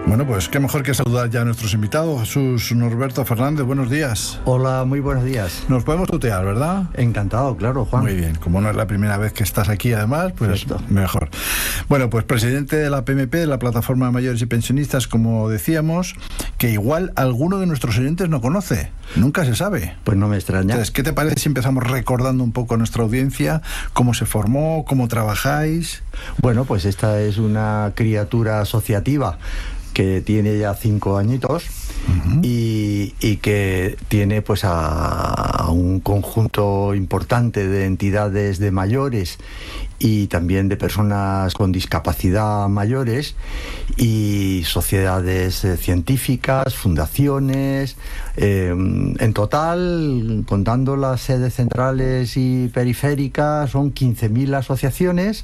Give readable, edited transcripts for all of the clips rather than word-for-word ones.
Bueno, pues qué mejor que saludar ya a nuestros invitados. Jesús Norberto Fernández, buenos días. Hola, muy buenos días. Nos podemos tutear, ¿verdad? Encantado, claro, Juan. Muy bien, como no es la primera vez que estás aquí, además, pues Cierto. Mejor. Bueno, pues presidente de la PMP, de la Plataforma de Mayores y Pensionistas, como decíamos, que igual alguno de nuestros oyentes no conoce. Nunca se sabe. Pues no me extraña. Entonces, ¿qué te parece si empezamos recordando un poco a nuestra audiencia cómo se formó, cómo trabajáis? Bueno, pues esta es una criatura asociativa que tiene ya 5 añitos. Uh-huh. y que tiene pues a un conjunto importante de entidades de mayores y también de personas con discapacidad mayores y sociedades científicas, fundaciones, en total, contando las sedes centrales y periféricas, son 15.000 asociaciones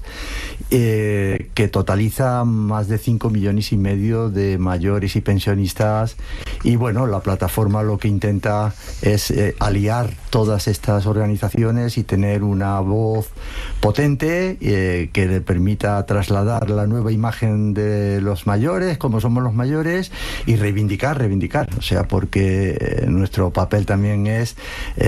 que totalizan más de 5,5 millones de mayores y pensionistas. Y bueno, la plataforma lo que intenta es aliar todas estas organizaciones y tener una voz potente que le permita trasladar la nueva imagen de los mayores, como somos los mayores, y reivindicar, o sea, porque nuestro papel también es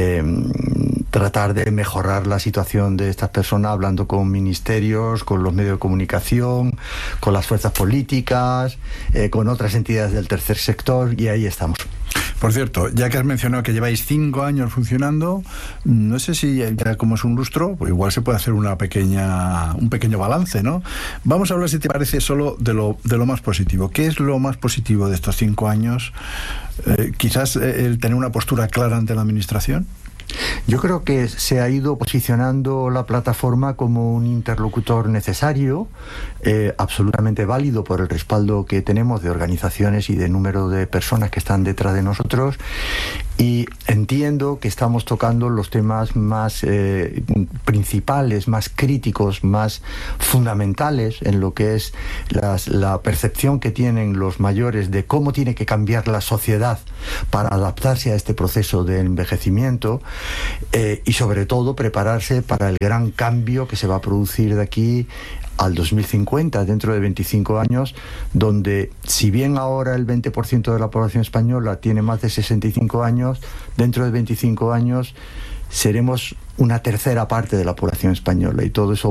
tratar de mejorar la situación de estas personas, hablando con ministerios, con los medios de comunicación, con las fuerzas políticas, con otras entidades del tercer sector, y ahí estamos. Por cierto, ya que has mencionado que lleváis 5 años funcionando, no sé si ya como es un lustro, pues igual se puede hacer un pequeño balance, ¿no? Vamos a hablar, si te parece, solo de lo más positivo. ¿Qué es lo más positivo de estos 5 años? Quizás el tener una postura clara ante la administración. Yo creo que se ha ido posicionando la plataforma como un interlocutor necesario, absolutamente válido por el respaldo que tenemos de organizaciones y de número de personas que están detrás de nosotros, y entiendo que estamos tocando los temas más principales, más críticos, más fundamentales en lo que es la percepción que tienen los mayores de cómo tiene que cambiar la sociedad para adaptarse a este proceso de envejecimiento. Y sobre todo prepararse para el gran cambio que se va a producir de aquí al 2050, dentro de 25 años, donde si bien ahora el 20% de la población española tiene más de 65 años, dentro de 25 años seremos una tercera parte de la población española, y todo eso